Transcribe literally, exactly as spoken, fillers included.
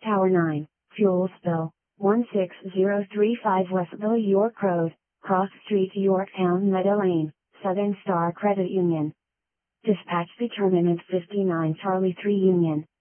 Tower nine, fuel spill, one six zero three five Westville York Road, Cross Street Yorktown Meadow Lane, Southern Star Credit Union. Dispatch determinant fifty-nine Charlie three Union.